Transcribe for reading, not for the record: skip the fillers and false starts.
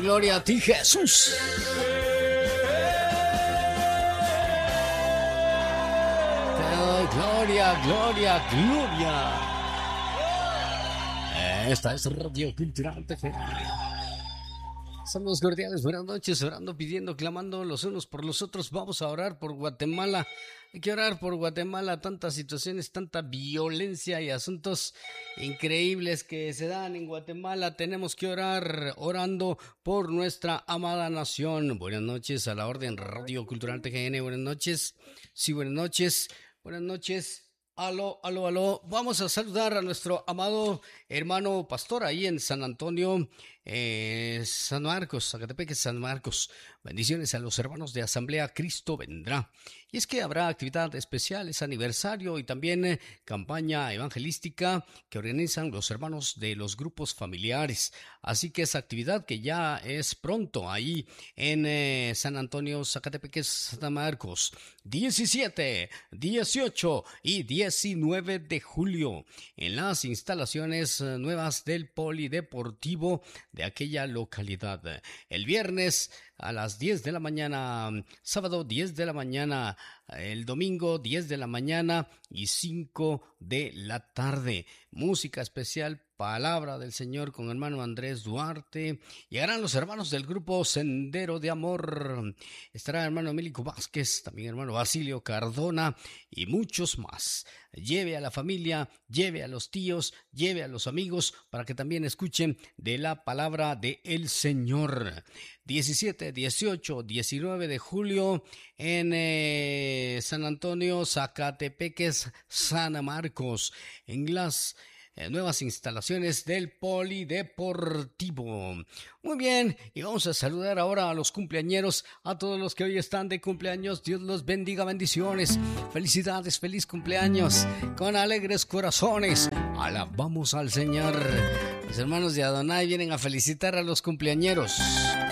gloria a ti, Jesús. Te doy gloria, gloria, gloria. Esta es Radio Cultural TG. Saludos cordiales, buenas noches, orando, pidiendo, clamando los unos por los otros. Vamos a orar por Guatemala. Hay que orar por Guatemala, tantas situaciones, tanta violencia y asuntos increíbles que se dan en Guatemala. Tenemos que orar, orando por nuestra amada nación. Buenas noches a la orden Radio Cultural TGN, buenas noches. Sí, buenas noches, buenas noches. Aló, aló, aló. Vamos a saludar a nuestro amado hermano pastor ahí en San Antonio, San Marcos, Zacatepeque, San Marcos. Bendiciones a los hermanos de Asamblea Cristo Vendrá. Y es que habrá actividad especial, es aniversario y también campaña evangelística que organizan los hermanos de los grupos familiares. Así que esa actividad que ya es pronto ahí en San Antonio, Zacatepeque, San Marcos. 17, 18 y 19 de julio en las instalaciones nuevas del Polideportivo de aquella localidad. El viernes a las 10 de la mañana, sábado 10 de la mañana, el domingo 10 de la mañana y 5 de la tarde. Música especial, palabra del Señor con hermano Andrés Duarte. Llegarán los hermanos del grupo Sendero de Amor. Estará hermano Emílico Vázquez, también hermano Basilio Cardona y muchos más. Lleve a la familia, lleve a los tíos, lleve a los amigos para que también escuchen de la palabra del Señor. 17, 18, 19 de julio en San Antonio, Zacatepeques, San Marcos, en las nuevas instalaciones del Polideportivo. Muy bien, y vamos a saludar ahora a los cumpleañeros, a todos los que hoy están de cumpleaños. Dios los bendiga, bendiciones, felicidades, feliz cumpleaños, con alegres corazones, alabamos al Señor. Los hermanos de Adonai vienen a felicitar a los cumpleañeros.